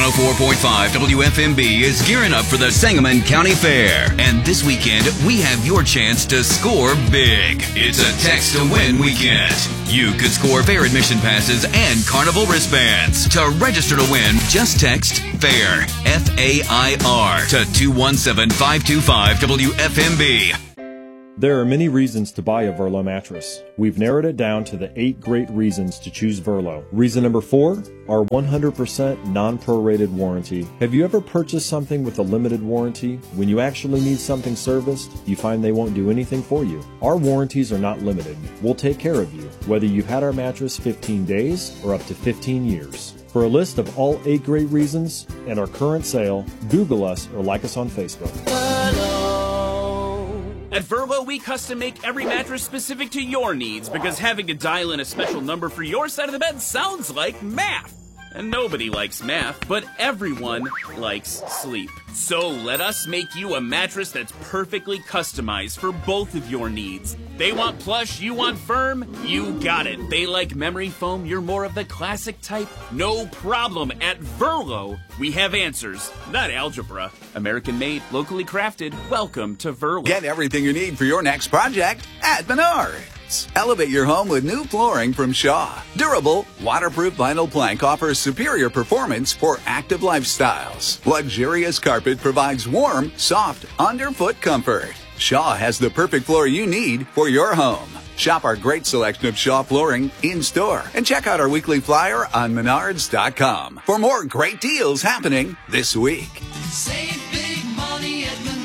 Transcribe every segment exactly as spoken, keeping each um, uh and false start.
oh four point five W F M B is gearing up for the Sangamon County Fair. And this weekend, we have your chance to score big. It's a text to win weekend. You could score fair admission passes and carnival wristbands. To register to win, just text FAIR, F A I R, to two one seven, five two five W F M B. There are many reasons to buy a Verlo mattress. We've narrowed it down to the eight great reasons to choose Verlo. Reason number four, our one hundred percent non-prorated warranty. Have you ever purchased something with a limited warranty? When you actually need something serviced, you find they won't do anything for you. Our warranties are not limited. We'll take care of you, whether you've had our mattress fifteen days or up to fifteen years. For a list of all eight great reasons and our current sale, Google us or like us on Facebook. At Verlo, we custom make every mattress specific to your needs because having to dial in a special number for your side of the bed sounds like math. And nobody likes math, but everyone likes sleep. So let us make you a mattress that's perfectly customized for both of your needs. They want plush, you want firm, you got it. They like memory foam, you're more of the classic type. No problem. At Verlo, we have answers, not algebra. American made, locally crafted. Welcome to Verlo. Get everything you need for your next project at Menards. Elevate your home with new flooring from Shaw. Durable, waterproof vinyl plank offers superior performance for active lifestyles. Luxurious carpet provides warm, soft, underfoot comfort. Shaw has the perfect floor you need for your home. Shop our great selection of Shaw flooring in-store and check out our weekly flyer on menards dot com for more great deals happening this week. Save big money at Menards.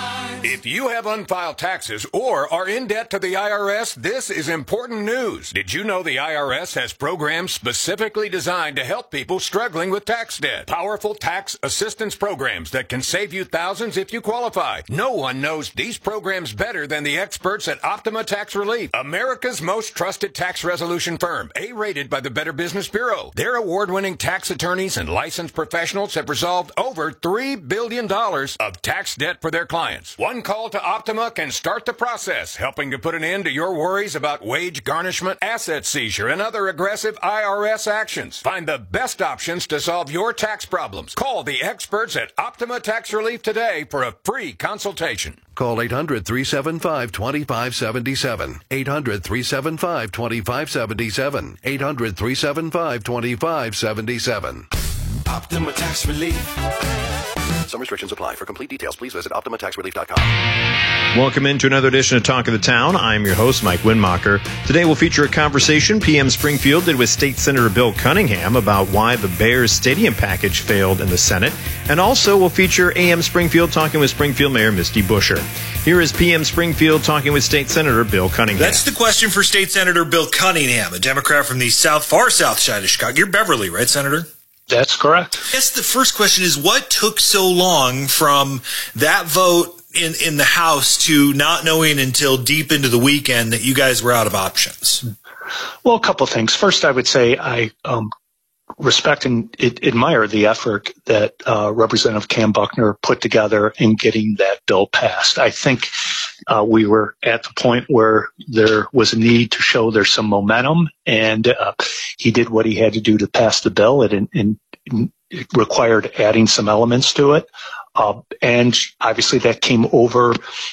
If you have unfiled taxes or are in debt to the I R S, this is important news. Did you know the I R S has programs specifically designed to help people struggling with tax debt? Powerful tax assistance programs that can save you thousands if you qualify. No one knows these programs better than the experts at Optima Tax Relief, America's most trusted tax resolution firm, A-rated by the Better Business Bureau. Their award-winning tax attorneys and licensed professionals have resolved over three billion dollars of tax debt for their clients. One call to Optima can start the process, helping to put an end to your worries about wage garnishment, asset seizure, and other aggressive I R S actions. Find the best options to solve your tax problems. Call the experts at Optima Tax Relief today for a free consultation. Call eight hundred, three seven five, two five seven seven. eight hundred, three seven five, two five seven seven. eight hundred, three seven five, two five seven seven. Optima Tax Relief. Some restrictions apply. For complete details, please visit optima tax relief dot com. Welcome into another edition of Talk of the Town. I'm your host, Mike Winmacher. Today we'll feature a conversation P M Springfield did with State Senator Bill Cunningham about why the Bears stadium package failed in the Senate. And also we'll feature A M Springfield talking with Springfield Mayor Misty Buscher. Here is P M Springfield talking with State Senator Bill Cunningham. That's the question for State Senator Bill Cunningham, a Democrat from the south, far south side of Chicago. You're Beverly, right, Senator? That's correct. I guess the first question is, what took so long from that vote in, in the House to not knowing until deep into the weekend that you guys were out of options? Well, a couple of things. First, I would say I um, respect and admire the effort that uh, Representative Cam Buckner put together in getting that bill passed. I think uh, we were at the point where there was a need to show there's some momentum, and uh, he did what he had to do to pass the bill. It, it, it required adding some elements to it. Uh, and obviously that came over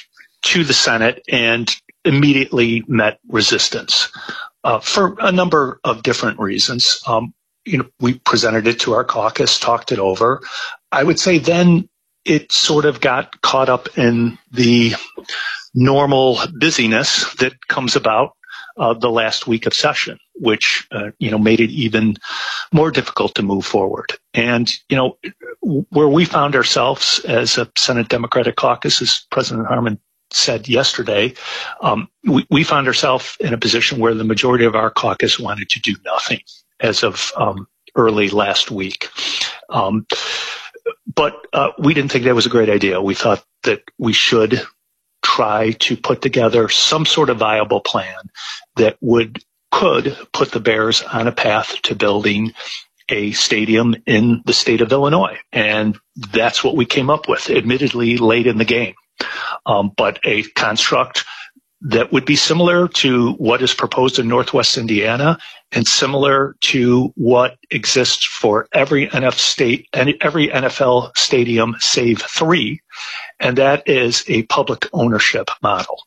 to the Senate and immediately met resistance uh, for a number of different reasons. Um, you know, we presented it to our caucus, talked it over. I would say then it sort of got caught up in the normal busyness that comes about uh, the last week of session, which, uh, you know, made it even more difficult to move forward. And, you know, where we found ourselves as a Senate Democratic Caucus, as President Harmon said yesterday, um, we, we found ourselves in a position where the majority of our caucus wanted to do nothing as of um, early last week. Um, but uh, we didn't think that was a great idea. We thought that we should try to put together some sort of viable plan that would could put the Bears on a path to building a stadium in the state of Illinois. And that's what we came up with, admittedly late in the game. Um, but a construct that would be similar to what is proposed in Northwest Indiana and similar to what exists for every N F state and every N F L stadium save three, and that is a public ownership model.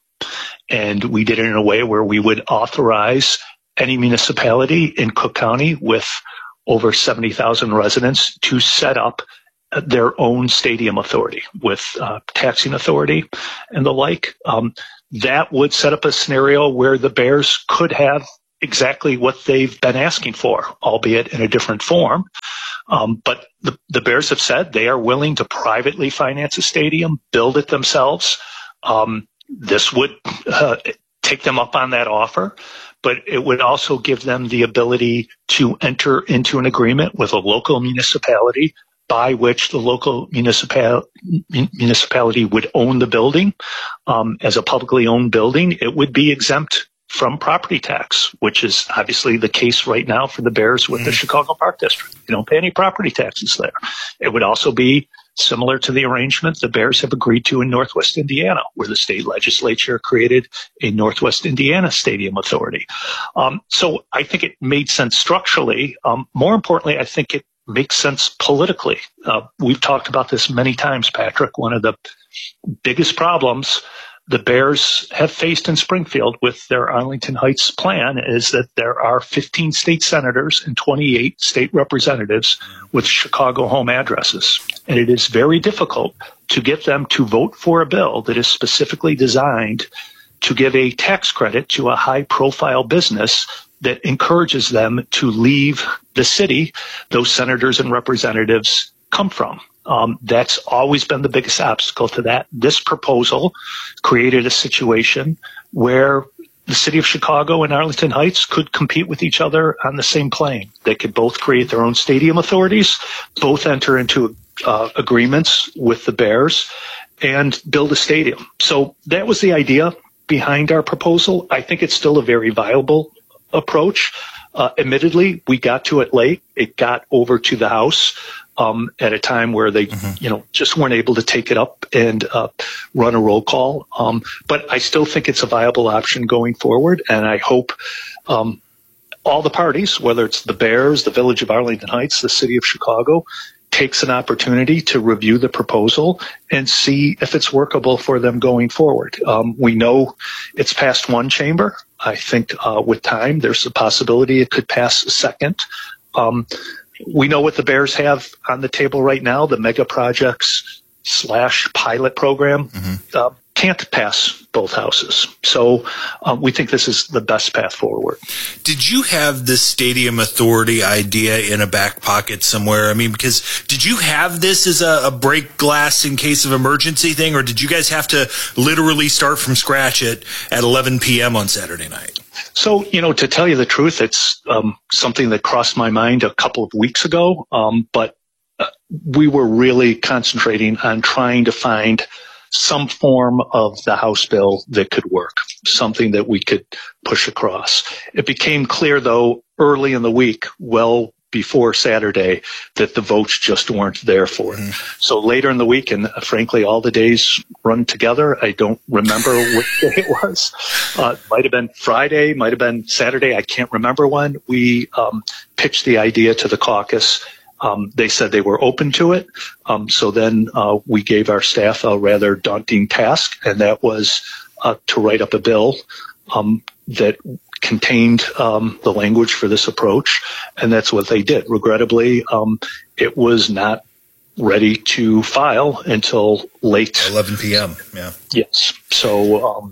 And we did it in a way where we would authorize any municipality in Cook County with over seventy thousand residents to set up their own stadium authority with uh, taxing authority and the like. Um, that would set up a scenario where the Bears could have exactly what they've been asking for, albeit in a different form. Um, but the, the Bears have said they are willing to privately finance a stadium, build it themselves. Um, this would uh, take them up on that offer, but it would also give them the ability to enter into an agreement with a local municipality by which the local municipal, municipality would own the building. Um, as a publicly owned building, it would be exempt from property tax, which is obviously the case right now for the Bears with mm-hmm. the Chicago Park District. You don't pay any property taxes there. It would also be similar to the arrangement the Bears have agreed to in Northwest Indiana, where the state legislature created a Northwest Indiana Stadium Authority. Um, so I think it made sense structurally. Um, more importantly, I think it makes sense politically. Uh, we've talked about this many times, Patrick. One of the biggest problems the Bears have faced in Springfield with their Arlington Heights plan is that there are fifteen state senators and twenty-eight state representatives with Chicago home addresses. And it is very difficult to get them to vote for a bill that is specifically designed to give a tax credit to a high-profile business that encourages them to leave the city those senators and representatives come from. Um, that's always been the biggest obstacle to that. This proposal created a situation where the city of Chicago and Arlington Heights could compete with each other on the same plane. They could both create their own stadium authorities, both enter into uh, agreements with the Bears, and build a stadium. So that was the idea behind our proposal. I think it's still a very viable approach. Uh, admittedly, we got to it late. It got over to the House um, at a time where they, mm-hmm. you know, just weren't able to take it up and uh, run a roll call. Um, but I still think it's a viable option going forward, and I hope um, all the parties, whether it's the Bears, the Village of Arlington Heights, the City of Chicago, takes an opportunity to review the proposal and see if it's workable for them going forward. Um, we know it's passed one chamber. I think uh, with time, there's a possibility it could pass a second. Um, we know what the Bears have on the table right now, the mega projects slash pilot program. Mm-hmm. Uh, can't pass both houses. So um, we think this is the best path forward. Did you have this stadium authority idea in a back pocket somewhere? I mean, because did you have this as a, a break glass in case of emergency thing, or did you guys have to literally start from scratch at, at eleven p.m. on Saturday night? So, you know, to tell you the truth, it's um, something that crossed my mind a couple of weeks ago, um, but uh, we were really concentrating on trying to find some form of the House bill that could work, something that we could push across. It became clear, though, early in the week, well before Saturday, that the votes just weren't there for it. Mm. So later in the week, and uh, frankly, all the days run together. I don't remember which day it was. Uh, might have been Friday, might have been Saturday. I can't remember when. We um, pitched the idea to the caucus. Um, they said they were open to it. Um, so then uh, we gave our staff a rather daunting task, and that was uh, to write up a bill um, that contained um, the language for this approach, and that's what they did. Regrettably, um, it was not ready to file until late eleven p.m. Yeah. Yes. So, um,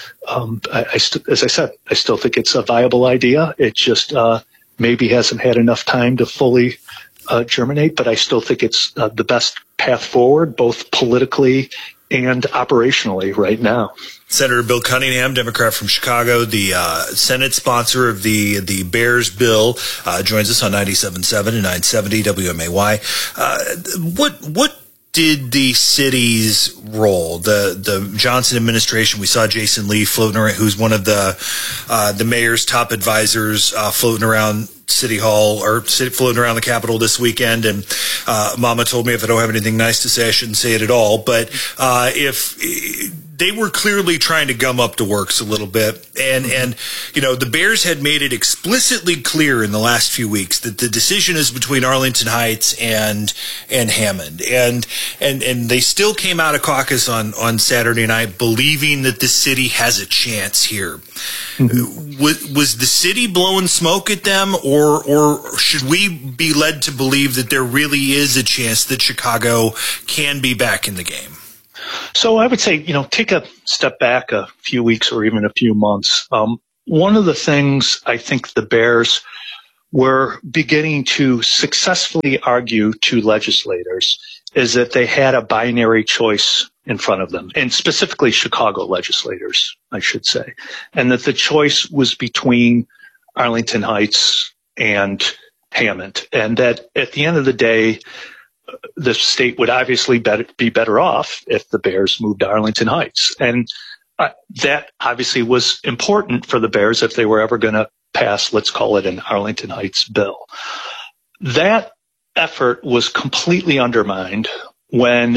um, I, I st- as I said, I still think it's a viable idea. It just uh, maybe hasn't had enough time to fully Uh, germinate, but I still think it's uh, the best path forward, both politically and operationally right now. Senator Bill Cunningham, Democrat from Chicago, the uh, Senate sponsor of the the Bears bill, uh, joins us on ninety-seven point seven and nine seventy W M A Y. Uh, what what did the city's role, the the Johnson administration? We saw Jason Lee floating around, who's one of the uh, the mayor's top advisors, uh, floating around City Hall or floating around the Capitol this weekend. And uh, Mama told me if I don't have anything nice to say, I shouldn't say it at all. But uh, if they were clearly trying to gum up the works a little bit. And, and, you know, the Bears had made it explicitly clear in the last few weeks that the decision is between Arlington Heights and, and Hammond. And, and, and they still came out of caucus on, on Saturday night believing that the city has a chance here. Mm-hmm. Was, was the city blowing smoke at them, or, or should we be led to believe that there really is a chance that Chicago can be back in the game? So I would say, you know, take a step back a few weeks or even a few months. Um, one of the things I think the Bears were beginning to successfully argue to legislators is that they had a binary choice in front of them, and specifically Chicago legislators, I should say, and that the choice was between Arlington Heights and Hammond, and that at the end of the day, the state would obviously better, be better off if the Bears moved to Arlington Heights. And uh, that obviously was important for the Bears if they were ever going to pass, let's call it an Arlington Heights bill. That effort was completely undermined when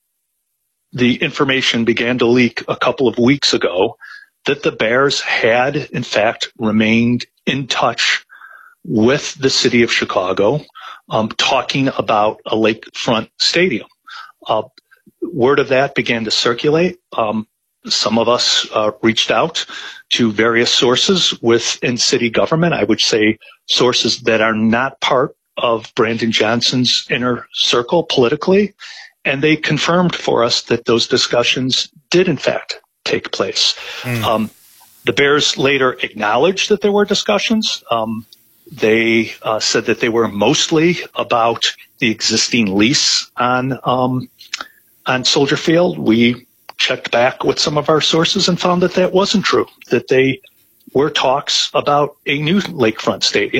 the information began to leak a couple of weeks ago that the Bears had, in fact, remained in touch with the city of Chicago, um, talking about a lakefront stadium. Uh, word of that began to circulate. Um, some of us uh, reached out to various sources within city government. I would say sources that are not part of Brandon Johnson's inner circle politically. And they confirmed for us that those discussions did, in fact, take place. Mm. Um, the Bears later acknowledged that there were discussions. Um, they uh, said that they were mostly about the existing lease on um, on Soldier Field. We checked back with some of our sources and found that that wasn't true, that they were talks about a new lakefront stadium.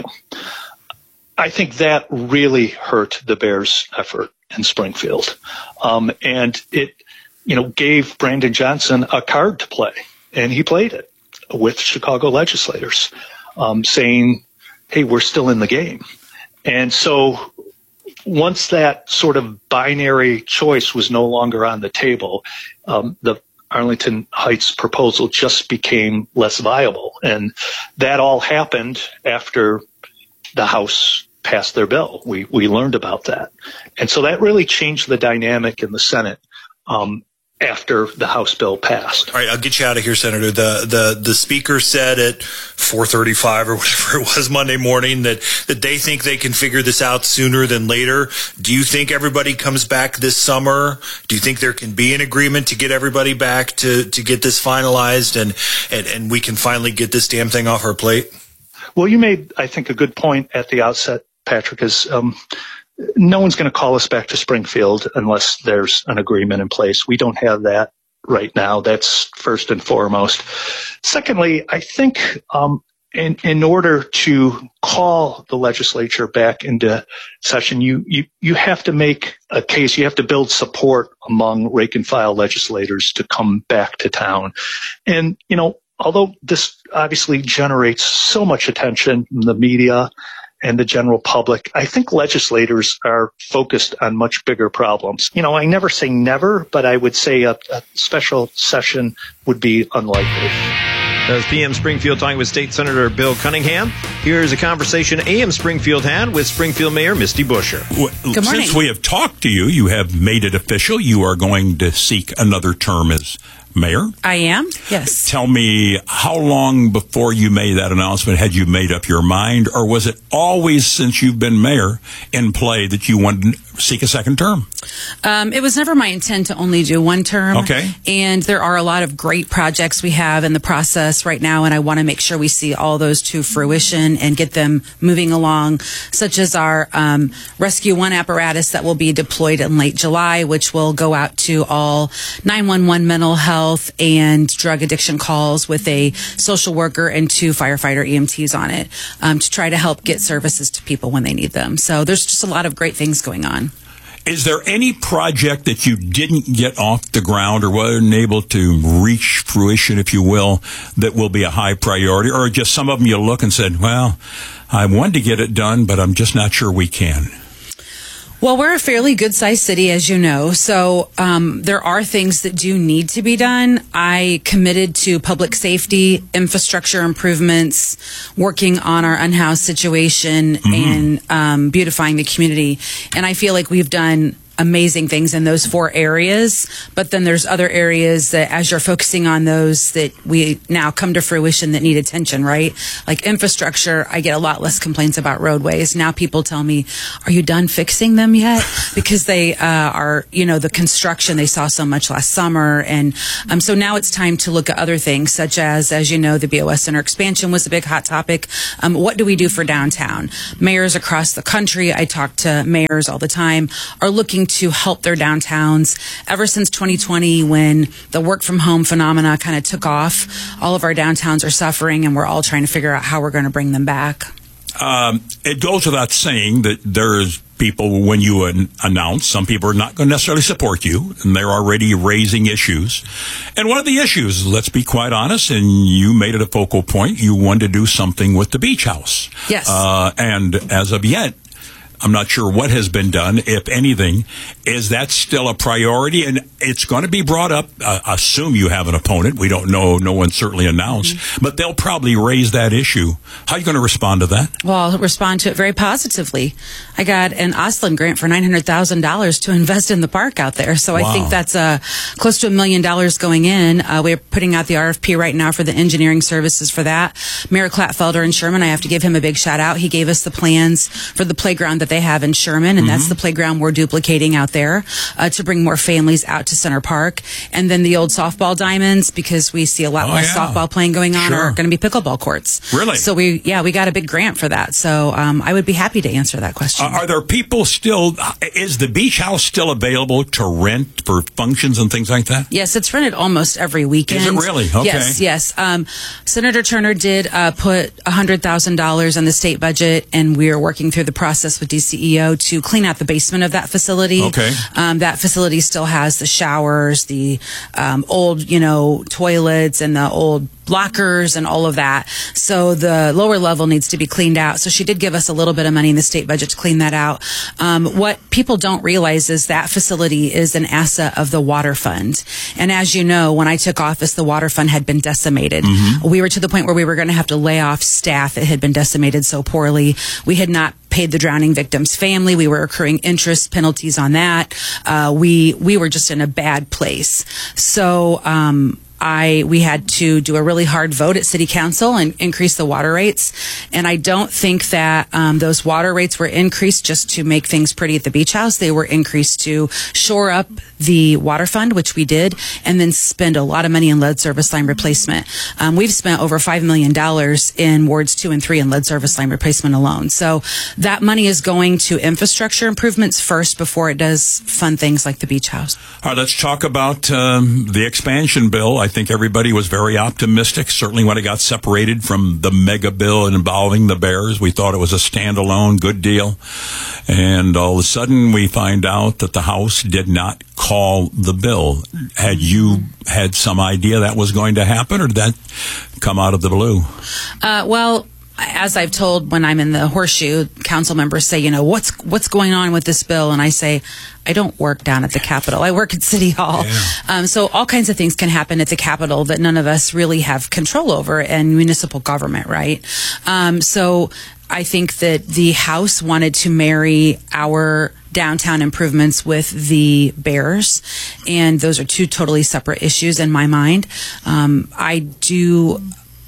I think that really hurt the Bears' effort in Springfield. Um, and it, you know, gave Brandon Johnson a card to play, and he played it with Chicago legislators, um, saying, hey, we're still in the game. And so once that sort of binary choice was no longer on the table, um, the Arlington Heights proposal just became less viable. And that all happened after the House passed their bill. We we learned about that. And so that really changed the dynamic in the Senate um, after the House bill passed. All right, I'll get you out of here, Senator. The the the speaker said at four thirty-five or whatever it was Monday morning that, that they think they can figure this out sooner than later. Do you think everybody comes back this summer? Do you think there can be an agreement to get everybody back to, to get this finalized and, and, and we can finally get this damn thing off our plate? Well, you made, I think, a good point at the outset, Patrick, is um, no one's going to call us back to Springfield unless there's an agreement in place. We don't have that right now. That's first and foremost. Secondly, I think um, in, in order to call the legislature back into session, you, you, you have to make a case. You have to build support among rank and file legislators to come back to town. And, you know, although this obviously generates so much attention from the media and the general public, I think legislators are focused on much bigger problems. You know, I never say never, but I would say a, a special session would be unlikely. That was P M Springfield talking with State Senator Bill Cunningham. Here's a conversation A M Springfield had with Springfield Mayor Misty Buscher. Well, Good morning. Since we have talked to you, you have made it official. You are going to seek another term as mayor. I am, yes. Tell me, how long before you made that announcement had you made up your mind, or was it always since you've been mayor in play that you wanted to seek a second term? Um, it was never my intent to only do one term. Okay. And there are a lot of great projects we have in the process right now, and I want to make sure we see all those to fruition and get them moving along, such as our um, Rescue One apparatus that will be deployed in late July, which will go out to all nine one one mental health and drug addiction calls with a social worker and two firefighter E M Ts on it um, to try to help get services to people when they need them. So there's just a lot of great things going on. Is there any project that you didn't get off the ground or wasn't able to reach fruition, if you will, that will be a high priority? Or just some of them you look and said, well, I wanted to get it done, but I'm just not sure we can? Well, we're a fairly good-sized city, as you know, so um, there are things that do need to be done. I committed to public safety, infrastructure improvements, working on our unhoused situation, mm-hmm. and um, beautifying the community. And I feel like we've done amazing things in those four areas, but then there's other areas that as you're focusing on those that we now come to fruition that need attention, right? Like infrastructure, I get a lot less complaints about roadways. Now people tell me, are you done fixing them yet? Because they uh, are, you know, the construction, they saw so much last summer. And um, so now it's time to look at other things, such as, as you know, the B O S Center expansion was a big hot topic. Um, what do we do for downtown? Mayors across the country, I talk to mayors all the time, are looking to help their downtowns. Ever since twenty twenty, when the work from home phenomena kind of took off, all of our downtowns are suffering, and we're all trying to figure out how we're going to bring them back. Um, it goes without saying that there's people, when you an- announce, some people are not going to necessarily support you, and they're already raising issues. And one of the issues, let's be quite honest, and you made it a focal point, you wanted to do something with the beach house. Yes. Uh, and as of yet, I'm not sure what has been done, if anything. Is that still a priority? And it's going to be brought up. Uh, assume you have an opponent. We don't know. No one certainly announced. Mm-hmm. But they'll probably raise that issue. How are you going to respond to that? Well, I'll respond to it very positively. I got an Ostlund grant for nine hundred thousand dollars to invest in the park out there. So wow. I think that's uh, close to a million dollars going in. Uh, we're putting out the R F P right now for the engineering services for that. Mayor Klatfelder in Sherman, I have to give him a big shout out. He gave us the plans for the playground that they have in Sherman, and mm-hmm. that's the playground we're duplicating out there uh, to bring more families out to Center Park. And then the old softball diamonds, because we see a lot oh, less yeah. softball playing going on, sure. are going to be pickleball courts. Really? So we, yeah, we got a big grant for that. So um, I would be happy to answer that question. Uh, are there people still, is the beach house still available to rent for functions and things like that? Yes, it's rented almost every weekend. Is it really? Okay. Yes, yes. Um, Senator Turner did uh, put one hundred thousand dollars on the state budget, and we are working through the process with D C E O to clean out the basement of that facility. Okay. Um, that facility still has the showers, the um, old, you know, toilets, and the old lockers and all of that. So the lower level needs to be cleaned out. So she did give us a little bit of money in the state budget to clean that out. Um, what people don't realize is that facility is an asset of the water fund. And as you know, when I took office, the water fund had been decimated. Mm-hmm. We were to the point where we were going to have to lay off staff. It had been decimated so poorly. We had not paid the drowning victim's family. We were accruing interest penalties on that. Uh, we, we were just in a bad place. So, um, I we had to do a really hard vote at City Council and increase the water rates. And I don't think that um, those water rates were increased just to make things pretty at the beach house. They were increased to shore up the water fund, which we did, and then spend a lot of money in lead service line replacement. Um, we've spent over five million dollars in wards two and three in lead service line replacement alone. So that money is going to infrastructure improvements first before it does fund things like the beach house. All right, let's talk about um, the expansion bill. I think everybody was very optimistic. Certainly when it got separated from the mega bill involving the Bears, we thought it was a standalone good deal. And all of a sudden we find out that the House did not call the bill. Had you had some idea that was going to happen, or did that come out of the blue? Uh, well, as I've told when I'm in the horseshoe, council members say, you know, what's what's going on with this bill? And I say, I don't work down at the Capitol. I work at City Hall. Yeah. Um, so all kinds of things can happen at the Capitol that none of us really have control over in municipal government, right? Um, so I think that the House wanted to marry our downtown improvements with the Bears, and those are two totally separate issues in my mind. Um, I do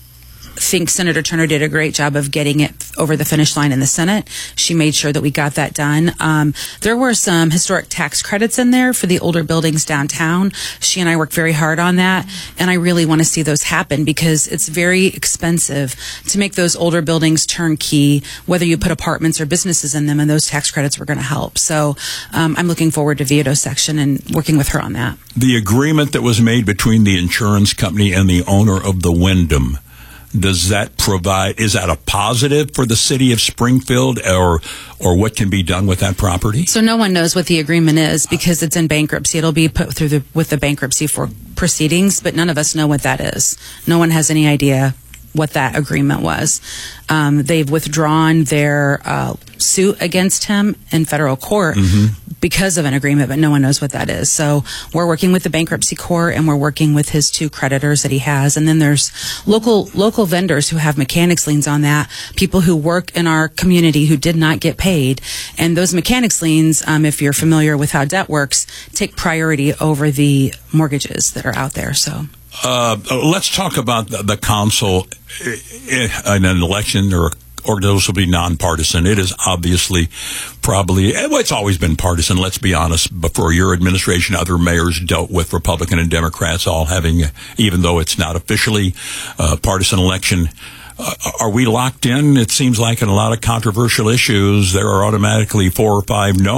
think Senator Turner did a great job of getting it over the finish line in the Senate. She made sure that we got that done. Um, there were some historic tax credits in there for the older buildings downtown. She and I worked very hard on that, and I really want to see those happen because it's very expensive to make those older buildings turnkey, whether you put apartments or businesses in them, and those tax credits were going to help. So um, I'm looking forward to Vito's section and working with her on that. The agreement that was made between the insurance company and the owner of the Wyndham, does that provide, is that a positive for the city of Springfield, or or what can be done with that property? So no one knows what the agreement is because it's in bankruptcy. It'll be put through the with the bankruptcy for proceedings, but none of us know what that is. No one has any idea what that agreement was. Um, they've withdrawn their uh, suit against him in federal court Mm-hmm. because of an agreement, but no one knows what that is. So we're working with the bankruptcy court, and we're working with his two creditors that he has. And then there's local local vendors who have mechanics liens on that, people who work in our community who did not get paid. And those mechanics liens, um, if you're familiar with how debt works, take priority over the mortgages that are out there. So. Uh, let's talk about the, the council in an election, or or those will be nonpartisan. It is obviously probably, well, it's always been partisan, let's be honest. Before your administration, other mayors dealt with Republican and Democrats all having, even though it's not officially a partisan election. Uh, are we locked in? It seems like in a lot of controversial issues, there are automatically four or five no.